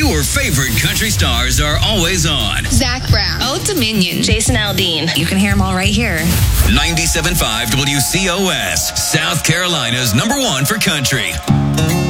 Your favorite country stars are always on. Zach Brown, Old Dominion, Jason Aldean. You can hear them all right here. 97.5 WCOS, South Carolina's #1 for country.